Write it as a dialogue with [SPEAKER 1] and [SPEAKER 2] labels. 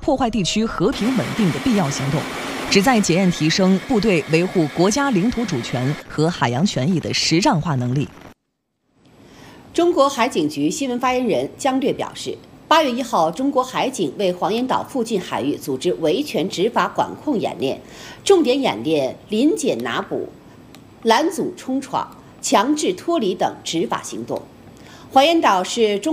[SPEAKER 1] 破坏地区和平稳定的必要行动，旨在检验提升部队维护国家领土主权和海洋权益的实战化能力。
[SPEAKER 2] 中国海警局新闻发言人姜略表示，8月1号，中国海警为黄岩岛附近海域组织维权执法管控演练，重点演练临检拿捕、拦阻冲闯、强制脱离等执法行动。黄岩岛是中